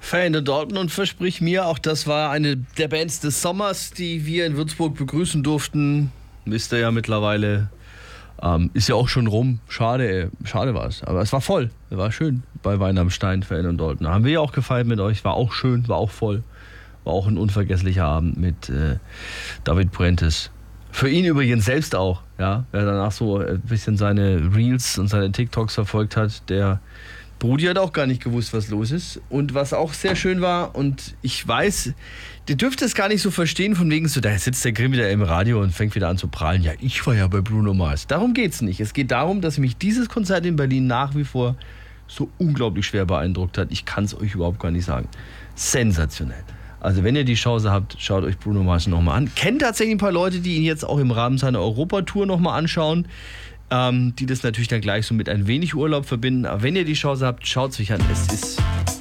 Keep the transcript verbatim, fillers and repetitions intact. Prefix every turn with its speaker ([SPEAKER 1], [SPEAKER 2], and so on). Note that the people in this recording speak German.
[SPEAKER 1] Fan der Dortmund und versprich mir, auch das war eine der Bands des Sommers, die wir in Würzburg begrüßen durften. Wisst ihr ja mittlerweile. Ähm, ist ja auch schon rum. Schade, ey. Schade war es. Aber es war voll. Es war schön bei Wein am Stein, Fan und Dalton. Haben wir ja auch gefeiert mit euch. War auch schön, war auch voll. War auch ein unvergesslicher Abend mit äh, David Puentes. Für ihn übrigens selbst auch. Ja, wer danach so ein bisschen seine Reels und seine TikToks verfolgt hat, der Brudi hat auch gar nicht gewusst, was los ist. Und was auch sehr schön war, und ich weiß, der dürfte es gar nicht so verstehen, von wegen so, da sitzt der Grimm wieder im Radio und fängt wieder an zu prahlen. Ja, ich war ja bei Bruno Mars. Darum geht's nicht. Es geht darum, dass mich dieses Konzert in Berlin nach wie vor so unglaublich schwer beeindruckt hat. Ich kann es euch überhaupt gar nicht sagen. Sensationell. Also wenn ihr die Chance habt, schaut euch Bruno Mars nochmal an. Kennt tatsächlich ein paar Leute, die ihn jetzt auch im Rahmen seiner Europatour nochmal anschauen. Ähm, die das natürlich dann gleich so mit ein wenig Urlaub verbinden. Aber wenn ihr die Chance habt, schaut es euch an. Es ist